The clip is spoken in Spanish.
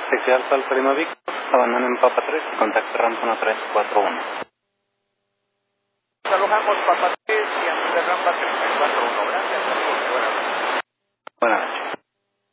Taxi Alfa Alfa Lima Vic, abandonen Papa 3 y contacto rampa 1341. Alojamos Papa 3 y Rampa 341. Gracias. Buenas noches.